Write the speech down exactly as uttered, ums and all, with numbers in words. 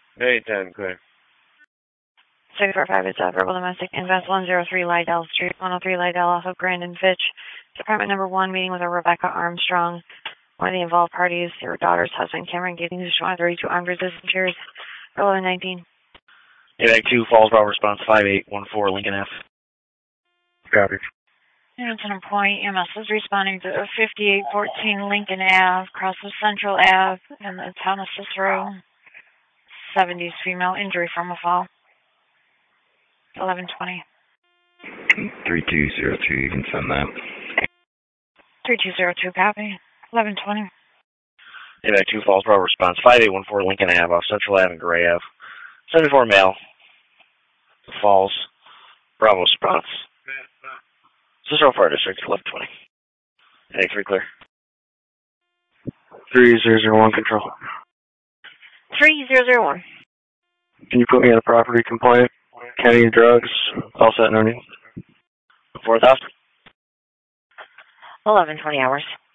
eight ten, clear. six four five, it's a verbal domestic. Invest one oh three Lydell Street, one oh three Lydell off of Grand and Fitch. Department number one, meeting with a Rebecca Armstrong. One of the involved parties, your daughter's husband, Cameron Giddings, one thirty-two armed resistance for eleven nineteen. eight two, Falls Bravo response five eight one four, Lincoln F. Copy. Hamilton Point, E M S is responding to fifty-eight fourteen Lincoln Ave, across of Central Ave, in the town of Cicero. seventies female, injury from a fall. eleven twenty. three two zero two, you can send that. three two zero two, copy. eleven twenty. eight two, Falls Bravo response five eight one four, Lincoln Ave, off Central Ave and Gray Ave. seventy-four male. Falls Bravo response. Cicero Fire District, eleven twenty. eight three, clear. three zero zero one, control. three zero zero one. Can you put me on a property complaint? Kenny drugs, all set, no need. four thousand. eleven twenty hours.